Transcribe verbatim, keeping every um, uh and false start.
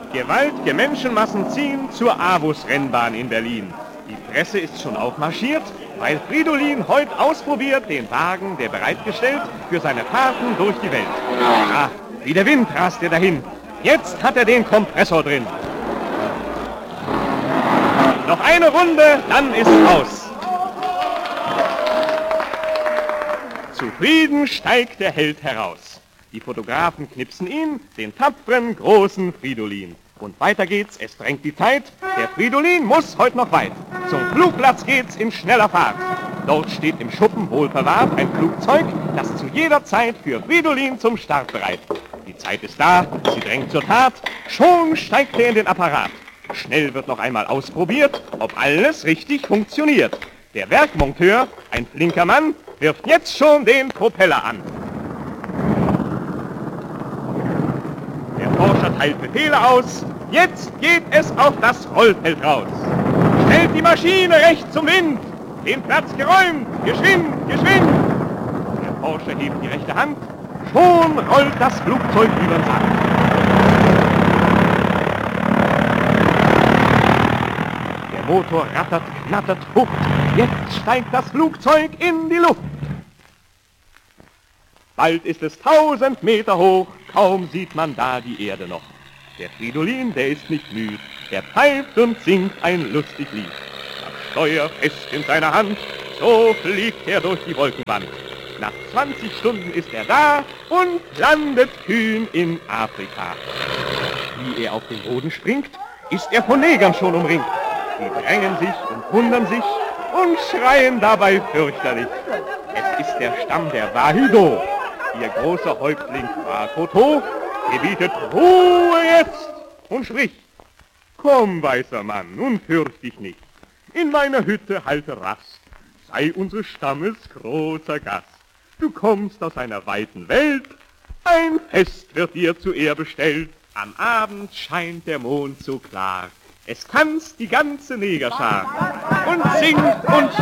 Gewaltige Menschenmassen ziehen zur Avus-Rennbahn in Berlin. Die Presse ist schon aufmarschiert, weil Fridolin heute ausprobiert den Wagen, der bereitgestellt für seine Fahrten durch die Welt. Ah, wie der Wind rast er dahin. Jetzt hat er den Kompressor drin. Noch eine Runde, dann ist aus. Zufrieden steigt der Held heraus. Die Fotografen knipsen ihn, den tapferen, großen Fridolin. Und weiter geht's, es drängt die Zeit. Der Fridolin muss heute noch weit. Zum Flugplatz geht's in schneller Fahrt. Dort steht im Schuppen wohl verwahrt ein Flugzeug, das zu jeder Zeit für Fridolin zum Start bereit. Die Zeit ist da, sie drängt zur Tat. Schon steigt er in den Apparat. Schnell wird noch einmal ausprobiert, ob alles richtig funktioniert. Der Werkmonteur, ein flinker Mann, wirft jetzt schon den Propeller an. Der Forscher teilt Befehle aus. Jetzt geht es auf das Rollfeld raus. Stellt die Maschine recht zum Wind. Den Platz geräumt. Geschwind, geschwind. Der Forscher hebt die rechte Hand. Schon rollt das Flugzeug übern Sand. Der Motor rattert, knattert, hupt. Jetzt steigt das Flugzeug in die Luft. Bald ist es tausend Meter hoch, kaum sieht man da die Erde noch. Der Fridolin, der ist nicht müd, er pfeift und singt ein lustig Lied. Das Steuer fest in seiner Hand, so fliegt er durch die Wolkenwand. Nach zwanzig Stunden ist er da und landet kühn in Afrika. Wie er auf den Boden springt, ist er von Negern schon umringt. Die drängen sich und wundern sich und schreien dabei fürchterlich. Es ist der Stamm der Wahido. Ihr großer Häuptling Krakoto gebietet Ruhe jetzt und spricht: Komm, weißer Mann, nun fürcht dich nicht. In meiner Hütte halte Rast, sei unseres Stammes großer Gast. Du kommst aus einer weiten Welt, ein Fest wird dir zu Ehr bestellt. Am Abend scheint der Mond so klar, es tanzt die ganze Negerschar und singt und